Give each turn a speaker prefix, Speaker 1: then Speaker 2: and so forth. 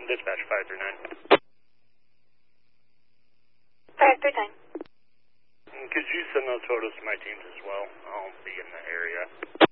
Speaker 1: dispatch 539.
Speaker 2: 539.
Speaker 1: Could you send those photos to my teams as well? I'll be in the area.